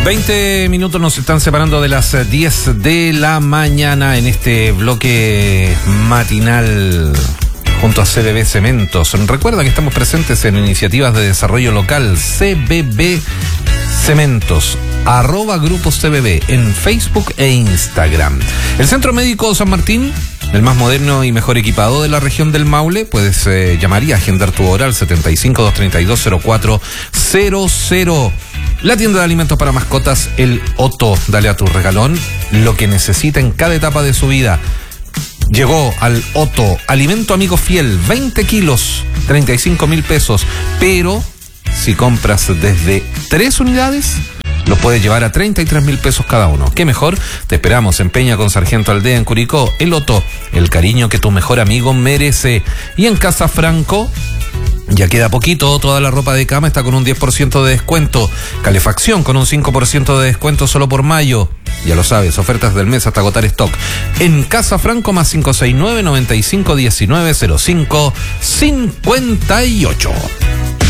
20 minutos nos están separando de las 10 de la mañana en este bloque matinal junto a CBB Cementos. Recuerda que estamos presentes en iniciativas de desarrollo local. CBB Cementos, @Grupo CBB en Facebook e Instagram. El Centro Médico San Martín, el más moderno y mejor equipado de la región del Maule. Puedes llamar y agendar tu hora al 75-232-0400. La tienda de alimentos para mascotas, el Otto. Dale a tu regalón lo que necesita en cada etapa de su vida. Llegó al Otto, alimento amigo fiel, 20 kilos, 35,000 pesos. Pero si compras desde 3 unidades, lo puedes llevar a 33,000 pesos cada uno. ¿Qué mejor? Te esperamos en Peña con Sargento Aldea en Curicó. El Otto, el cariño que tu mejor amigo merece. Y en Casa Franco, ya queda poquito, toda la ropa de cama está con un 10% de descuento. Calefacción con un 5% de descuento solo por mayo. Ya lo sabes, ofertas del mes hasta agotar stock. En Casa Franco, más 569-9519-0558.